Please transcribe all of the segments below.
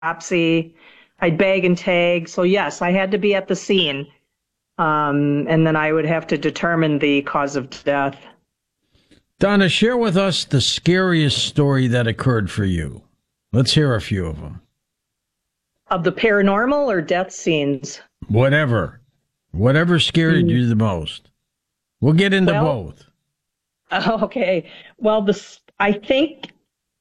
autopsy. I'd bag and tag. So yes, I had to be at the scene. And then I would have to determine the cause of death. Donna, share with us the scariest story that occurred for you. Let's hear a few of them. Of the paranormal or death scenes? Whatever. Whatever scared you the most. We'll get into both. Okay. Well, I think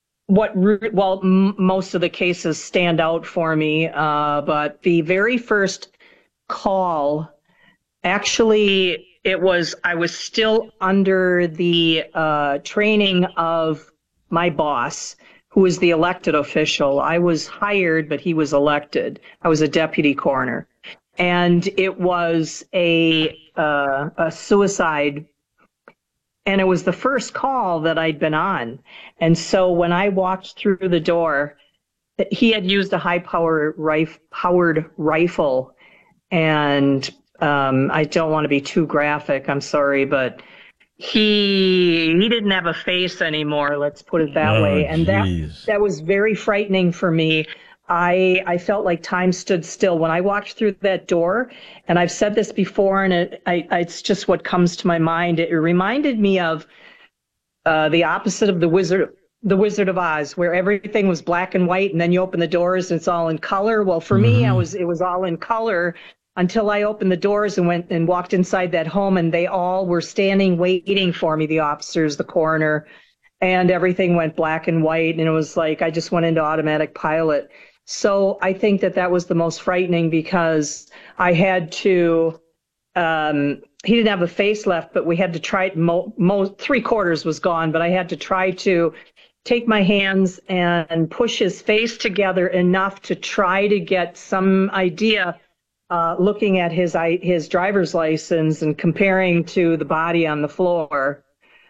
most of the cases stand out for me, but the very first call, actually, I was still under the training of my boss, who was the elected official. I was hired, but he was elected. I was a deputy coroner. And it was a suicide, and it was the first call that I'd been on. And so when I walked through the door, he had used a high-powered rifle, and I don't want to be too graphic, I'm sorry, but he didn't have a face anymore, let's put it that way. And that was very frightening for me. I felt like time stood still when I walked through that door, and I've said this before, and it's just what comes to my mind. It reminded me of the opposite of the Wizard of Oz, where everything was black and white, and then you open the doors and it's all in color. Well, for me, it was all in color until I opened the doors and went and walked inside that home, and they all were standing waiting for me, the officers, the coroner, and everything went black and white, and it was like I just went into automatic pilot. So I think that was the most frightening, because I had to, he didn't have a face left, but we had to try, three-quarters was gone, but I had to try to take my hands and push his face together enough to try to get some idea, looking at his driver's license and comparing to the body on the floor,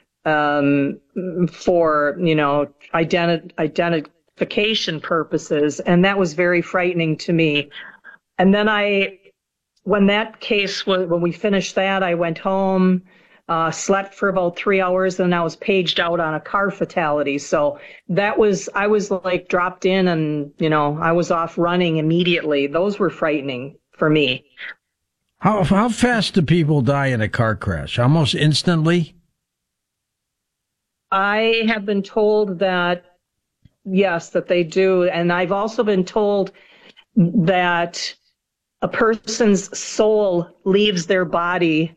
for, identification purposes. And that was very frightening to me. And then when we finished that, I went home, slept for about 3 hours, and I was paged out on a car fatality. So I was like dropped in, and, I was off running immediately. Those were frightening for me. How fast do people die in a car crash? Almost instantly? I have been told that, yes, that they do. And I've also been told that a person's soul leaves their body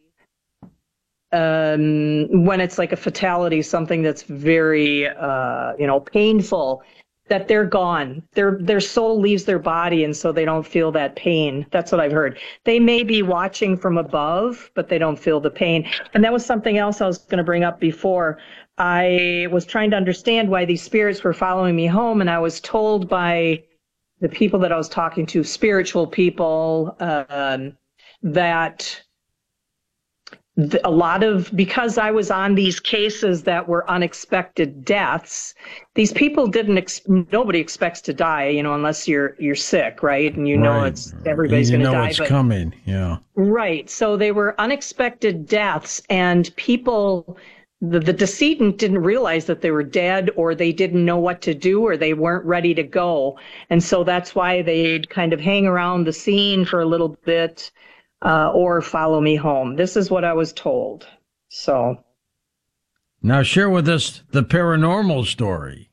when it's like a fatality, something that's very, painful, that they're gone. Their soul leaves their body, and so they don't feel that pain. That's what I've heard. They may be watching from above, but they don't feel the pain. And that was something else I was going to bring up before. I was trying to understand why these spirits were following me home, and I was told by the people that I was talking to, spiritual people, that because I was on these cases that were unexpected deaths, these people nobody expects to die, unless you're sick, right? And everybody's going to die. It's coming, yeah. Right. So they were unexpected deaths, and people, the decedent didn't realize that they were dead, or they didn't know what to do, or they weren't ready to go. And so that's why they'd kind of hang around the scene for a little bit, or follow me home. This is what I was told. So now share with us the paranormal story.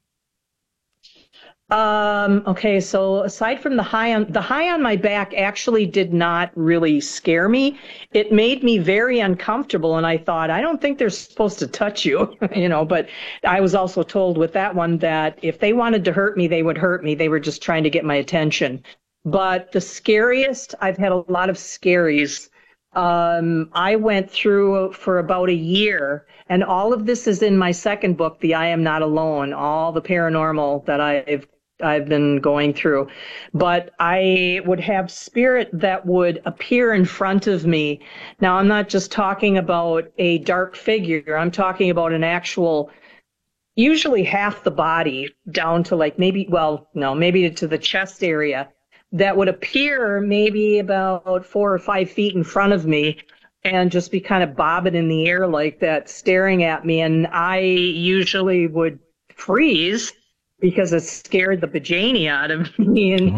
Okay, so aside from the high on my back actually did not really scare me. It made me very uncomfortable, and I thought, I don't think they're supposed to touch you, but I was also told with that one that if they wanted to hurt me, they would hurt me. They were just trying to get my attention. But the scariest, I've had a lot of scaries. I went through for about a year, and all of this is in my second book, The I Am Not Alone, all the paranormal that I've been going through. But I would have spirit that would appear in front of me. Now, I'm not just talking about a dark figure. I'm talking about an actual, usually half the body down to maybe to the chest area, that would appear maybe about 4 or 5 feet in front of me and just be kind of bobbing in the air like that, staring at me. And I usually would freeze because it scared the bajania out of me. And